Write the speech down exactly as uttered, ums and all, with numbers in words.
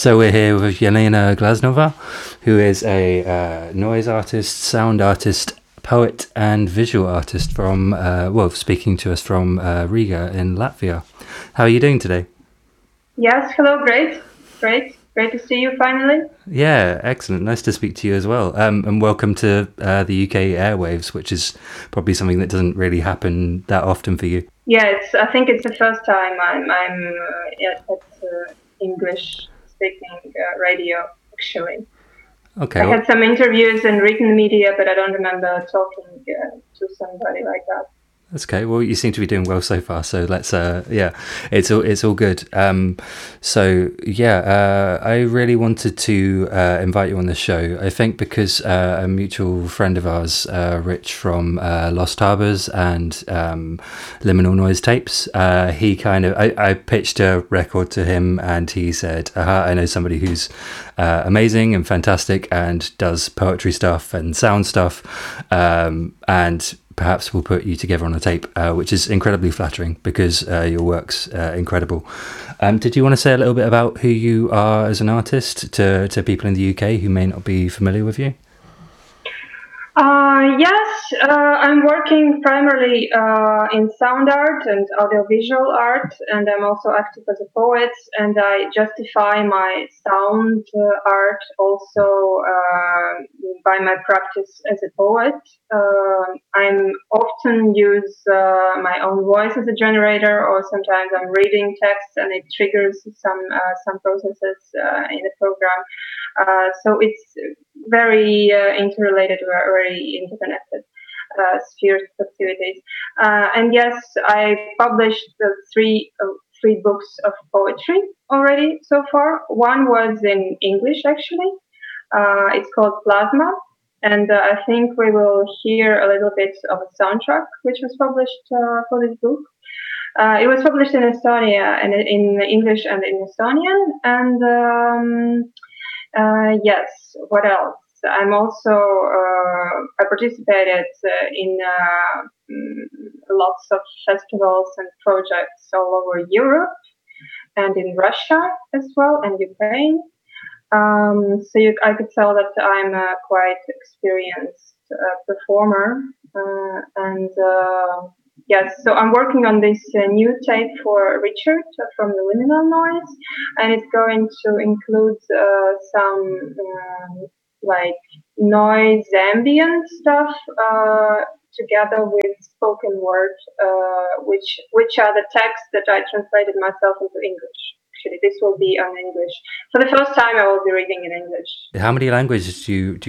So we're here with Yelena Glasnova, who is a uh, noise artist, sound artist, poet and visual artist from, uh, well, speaking to us from uh, Riga in Latvia. How are you doing today? Yes, hello, great, great, great to see you finally. Yeah, excellent. Nice to speak to you as well. Um, and welcome to uh, the U K airwaves, which is probably something that doesn't really happen that often for you. Yeah, it's, I think it's the first time I'm, I'm uh, at, at uh, English-speaking uh, radio, actually. Okay. I Well, had some interviews in written media, but I don't remember talking uh, to somebody like that. that's okay. Well, you seem to be doing well so far. So let's, uh, yeah, it's all it's all good. Um, so yeah, uh, I really wanted to uh, invite you on the show. I think because uh, a mutual friend of ours, uh, Rich from uh, Lost Harbors and um, Liminal Noise Tapes, uh, he kind of I, I pitched a record to him, and he said, Aha, "I know somebody who's uh, amazing and fantastic and does poetry stuff and sound stuff, um, and." Perhaps we'll put you together on a tape, uh, which is incredibly flattering because uh, your work's uh, incredible. Um, did you want to say a little bit about who you are as an artist to, to people in the U K who may not be familiar with you? Uh, yes, uh, I'm working primarily uh, in sound art and audiovisual art, and I'm also active as a poet, and I justify my sound uh, art also uh, by my practice as a poet. Uh, I'm often use uh, my own voice as a generator, or sometimes I'm reading text and it triggers some uh, some processes uh, in the program. Uh, so it's very uh, interrelated, very interconnected uh, spheres of activities. Uh, and yes, I published uh, three uh, three books of poetry already so far. One was in English, actually. Uh, it's called Plasma. And uh, I think we will hear a little bit of a soundtrack which was published uh, for this book. Uh, it was published in Estonia and in English and in Estonian. And um, uh, yes, what else? I'm also, uh, I participated uh, in uh, mm, lots of festivals and projects all over Europe and in Russia as well and Ukraine. Um, so you, I could tell that I'm a quite experienced uh, performer. Uh, and uh, yes, so I'm working on this uh, new tape for Richard from the Liminal Noise, and it's going to include uh, some um, like noise ambient stuff uh, together with spoken word, uh, which which are the texts that I translated myself into English. Actually, this will be on English. For the first time, I will be reading in English. How many languages do you do